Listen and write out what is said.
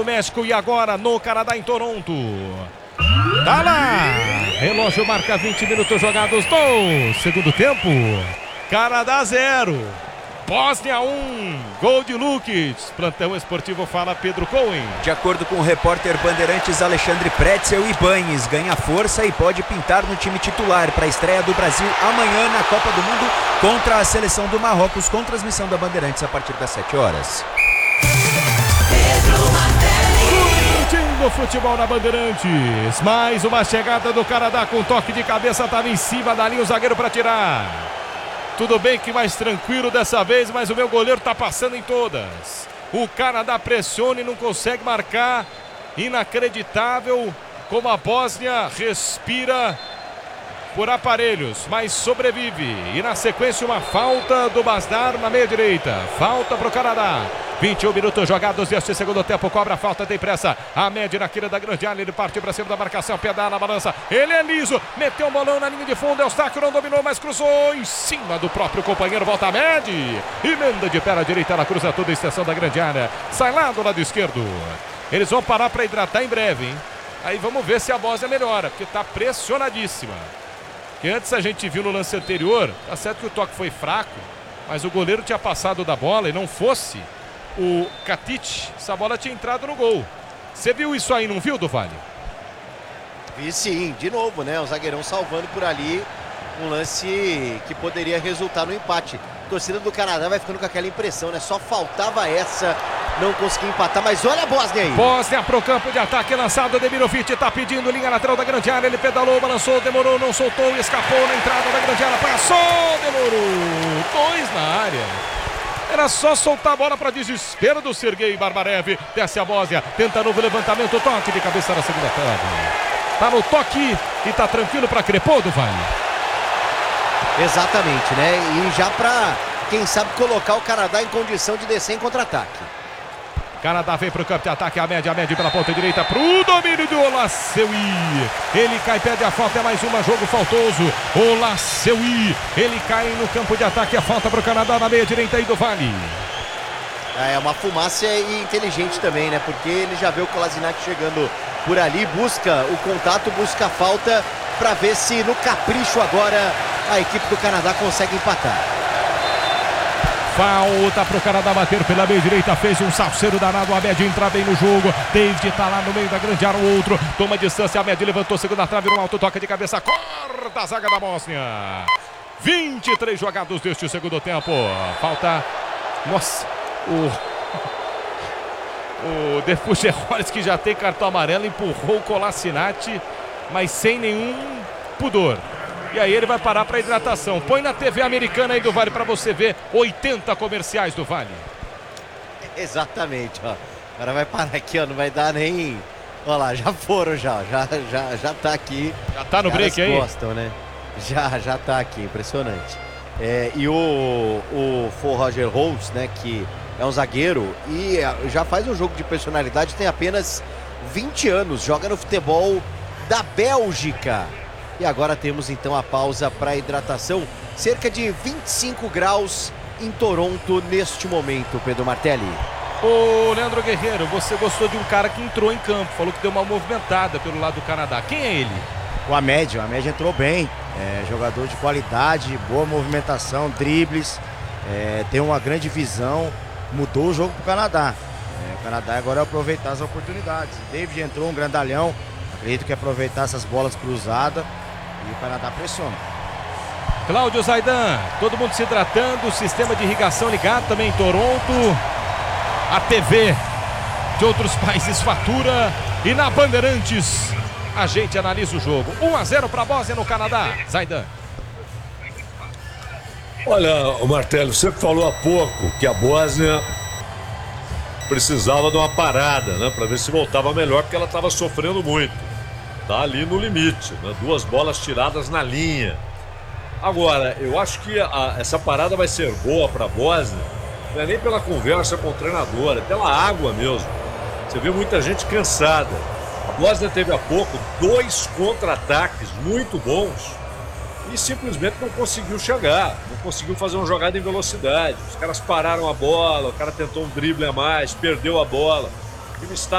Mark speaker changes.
Speaker 1: no México e agora no Canadá, em Toronto. Tá lá! Relógio marca 20 minutos jogados do segundo tempo. Canadá 0. Bósnia 1. Gol de Lukic. Plantão esportivo fala Pedro Cohen.
Speaker 2: De acordo com o repórter Bandeirantes Alexandre Pretzel, Ibañez ganha força e pode pintar no time titular para a estreia do Brasil amanhã na Copa do Mundo contra a seleção do Marrocos, com transmissão da Bandeirantes a partir das 7 horas.
Speaker 1: Do futebol na Bandeirantes, mais uma chegada do Canadá com toque de cabeça, estava em cima da linha o zagueiro para tirar. Tudo bem que mais tranquilo dessa vez, mas o meu goleiro está passando em todas. O Canadá pressiona e não consegue marcar. Inacreditável como a Bósnia respira por aparelhos, mas sobrevive. E na sequência uma falta do Masdar na meia direita. Falta para o Canadá. 21 minutos jogados deste segundo tempo. Cobra a falta, tem pressa. A média na quina da grande área. Ele partiu para cima da marcação. Pedala na balança. Ele é liso. Meteu um bolão na linha de fundo. Eustáquio não dominou, mas cruzou em cima do próprio companheiro. Volta a média. Emenda de pé à direita. Ela cruza toda a extensão da grande área. Sai lá do lado esquerdo. Eles vão parar para hidratar em breve, hein? Aí vamos ver se a Bósnia melhora, porque está pressionadíssima. Que antes a gente viu no lance anterior, tá certo que o toque foi fraco, mas o goleiro tinha passado da bola e não fosse o Katic, essa bola tinha entrado no gol. Você viu isso aí, não viu, do Vale?
Speaker 3: Vi sim, de novo, né? O zagueirão salvando por ali um lance que poderia resultar no empate. A torcida do Canadá vai ficando com aquela impressão, né? Só faltava essa, não conseguiu empatar, mas olha a Bósnia aí.
Speaker 1: Bósnia pro campo de ataque, lançado, Demirovic tá pedindo linha lateral da grande área, ele pedalou, balançou, demorou, não soltou, escapou na entrada da grande área, passou, demorou, 2 na área. Era só soltar a bola para desespero do Sergei Barbarev. Desce a Bósnia, tenta novo levantamento, toque de cabeça na segunda trave. Tá no toque e tá tranquilo para Crepô, do Vale.
Speaker 3: Exatamente, né? E já para, quem sabe, colocar o Canadá em condição de descer em contra-ataque.
Speaker 1: Canadá vem para o campo de ataque, a média pela ponta direita, para o domínio do Olaseui. Ele cai, pede a falta, é mais uma, jogo faltoso. Olaseui, ele cai no campo de ataque, a falta para o Canadá na meia direita aí do Vale.
Speaker 3: É uma fumaça inteligente também, né? Porque ele já vê o Kolasinac chegando por ali, busca o contato, busca a falta, para ver se no capricho agora a equipe do Canadá consegue empatar.
Speaker 1: Falta para o Canadá bater pela meia direita, fez um salseiro danado, a média entra bem no jogo, David está lá no meio da grande área, o outro toma distância, a média levantou, segunda trave, no alto, toca de cabeça, corta a zaga da Bósnia. 23 jogados deste segundo tempo, falta, nossa, o De Fuggerolles, que já tem cartão amarelo, empurrou o Kolasinac, mas sem nenhum pudor. E aí ele vai parar para hidratação. Põe na TV americana aí do Vale para você ver 80 comerciais do Vale.
Speaker 3: Exatamente, ó. O cara vai parar aqui, ó, não vai dar nem... Olha lá, já foram já tá aqui.
Speaker 1: Já tá no break aí?
Speaker 3: Gostam, né? Já tá aqui, impressionante. E o For Roger Holtz, né, que é um zagueiro e já faz um jogo de personalidade, tem apenas 20 anos, joga no futebol da Bélgica. E agora temos então a pausa para hidratação. Cerca de 25 graus em Toronto neste momento, Pedro Martelli.
Speaker 1: Ô, Leandro Guerreiro, você gostou de um cara que entrou em campo, falou que deu uma movimentada pelo lado do Canadá. Quem é ele?
Speaker 4: O Amédio entrou bem, jogador de qualidade, boa movimentação, dribles, tem uma grande visão, mudou o jogo para o Canadá. O Canadá agora é aproveitar as oportunidades. O David entrou, um grandalhão, acredito que aproveitar essas bolas cruzadas. E o Canadá pressiona.
Speaker 1: Cláudio Zaidan, todo mundo se hidratando, o sistema de irrigação ligado também em Toronto. A TV de outros países fatura. E na Bandeirantes a gente analisa o jogo. 1-0 para a Bósnia no Canadá. Zaidan.
Speaker 5: Olha, o Martelli, você falou há pouco que a Bósnia precisava de uma parada, né? Para ver se voltava melhor, porque ela estava sofrendo muito. Tá ali no limite, né? 2 bolas tiradas na linha. Agora, eu acho que essa parada vai ser boa para a Bósnia, não é nem pela conversa com o treinador, é pela água mesmo. Você vê muita gente cansada. A Bósnia teve há pouco 2 contra-ataques muito bons e simplesmente não conseguiu chegar, não conseguiu fazer uma jogada em velocidade. Os caras pararam a bola, o cara tentou um drible a mais, perdeu a bola. O time está